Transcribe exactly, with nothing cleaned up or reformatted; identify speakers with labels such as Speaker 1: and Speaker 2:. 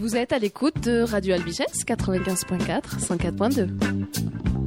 Speaker 1: Vous êtes à l'écoute de Radio Albiges quatre-vingt-quinze point quatre, cent quatre point deux.